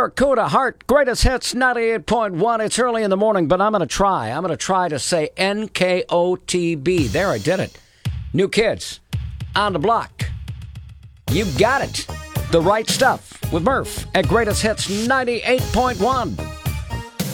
Barracuda Heart, Greatest Hits 98.1. It's early in the morning, but I'm going to try. I'm going to try to say NKOTB. There, I did it. New Kids on the Block. You got it. The Right Stuff with Murph at Greatest Hits 98.1.